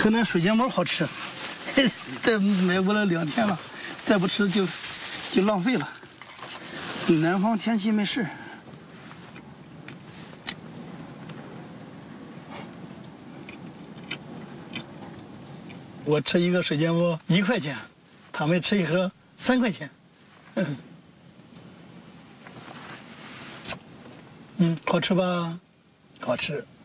河南水煎包好吃，再买过来2天了，再不吃就浪费了。南方天气没事。我吃一个水煎包1块钱，他们吃一盒3块钱。好吃吧？好吃。